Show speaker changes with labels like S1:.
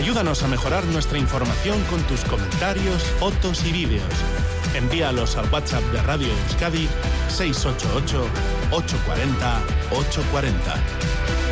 S1: Ayúdanos a mejorar nuestra información con tus comentarios, fotos y vídeos. Envíalos al WhatsApp de Radio Euskadi 688 840 840.